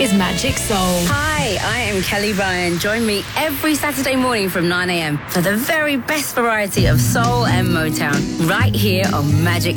is Magic Soul. Hi, I am Kelly Ryan. Join me every Saturday morning from 9 a.m. for the very best variety of soul and Motown right here on Magic